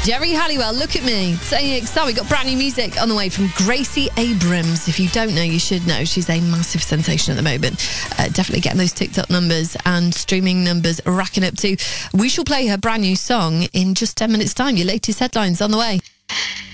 Jerry Halliwell, Look at Me. So we got brand new music on the way from Gracie Abrams. If you don't know, you should know. She's a massive sensation at the moment. Definitely getting those TikTok numbers and streaming numbers racking up too. We shall play her brand new song in just 10 minutes' time. Your latest headlines on the way.